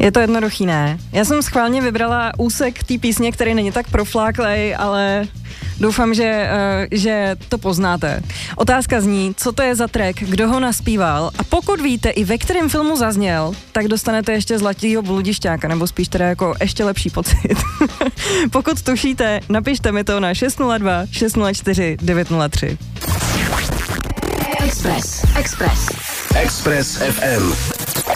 Je to jednoduchý, ne? Já jsem schválně vybrala úsek té písně, který není tak profláklej, ale doufám, že to poznáte. Otázka zní, co to je za track, kdo ho naspíval a pokud víte i ve kterém filmu zazněl, tak dostanete ještě zlatýho bludišťáka, nebo spíš teda jako ještě lepší pocit. Pokud tušíte, napište mi to na 602 604 903. Express FM.